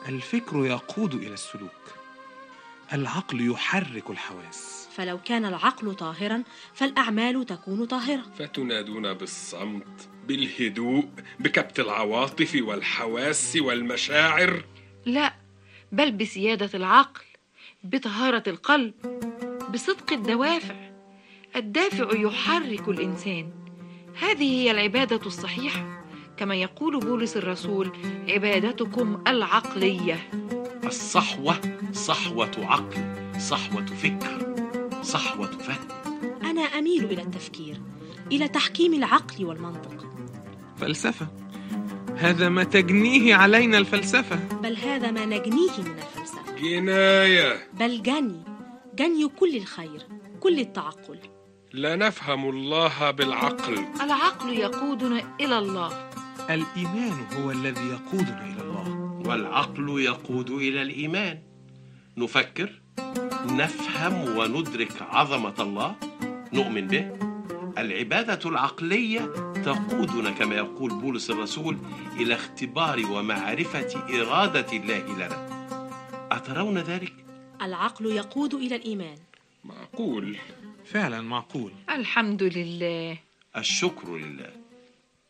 الفكر يقود إلى السلوك. العقل يحرك الحواس. فلو كان العقل طاهرا فالأعمال تكون طاهرة. فتنادون بالصمت، بالهدوء، بكبت العواطف والحواس والمشاعر؟ لا، بل بسيادة العقل، بطهارة القلب، بصدق الدوافع. الدافع يحرك الإنسان. هذه هي العبادة الصحيحة، كما يقول بولس الرسول: عبادتكم العقلية. الصحوة صحوة عقل، صحوة فكر، صحوة فهم. أنا أميل إلى التفكير، إلى تحكيم العقل والمنطق. فلسفة، هذا ما تجنيه علينا الفلسفة. بل هذا ما نجنيه من الفلسفة. جناية، بل جني كل الخير، كل التعقل. لا نفهم الله بالعقل. العقل يقودنا إلى الله. الإيمان هو الذي يقودنا إلى الله، والعقل يقود إلى الإيمان. نفكر، نفهم وندرك عظمة الله، نؤمن به. العبادة العقلية تقودنا كما يقول بولس الرسول إلى اختبار ومعرفة إرادة الله لنا. أترون ذلك؟ العقل يقود إلى الإيمان. معقول، فعلا معقول. الحمد لله، الشكر لله.